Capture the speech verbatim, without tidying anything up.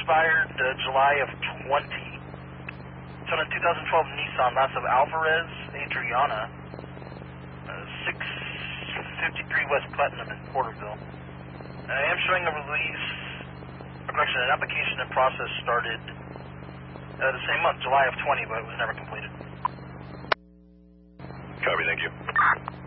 expired uh, July of twenty. It's on a two thousand twelve Nissan, that's of Alvarez Adriana, uh, six fifty-three West Putnam in Porterville. I am showing a release, or correction, an application and process started uh, the same month, July of twenty, but it was never completed. Copy, thank you.